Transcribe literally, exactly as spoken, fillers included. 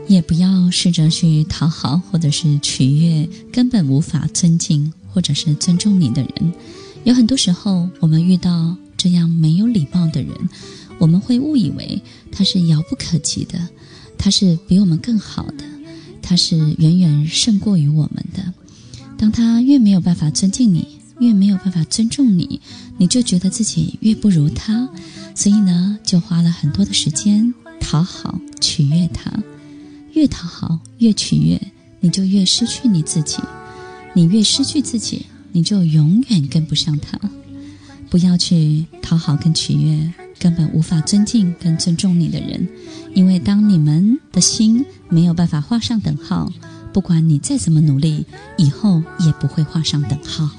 也不要试着去讨好或者是取悦根本无法尊敬或者是尊重你的人。有很多时候我们遇到这样没有礼貌的人，我们会误以为他是遥不可及的，他是比我们更好的，他是远远胜过于我们的。当他越没有办法尊敬你，越没有办法尊重你，你就觉得自己越不如他，所以呢，就花了很多的时间讨好取悦他。越讨好越取悦，你就越失去你自己，你越失去自己，你就永远跟不上他。不要去讨好跟取悦根本无法尊敬跟尊重你的人，因为当你们的心没有办法画上等号，不管你再怎么努力，以后也不会画上等号。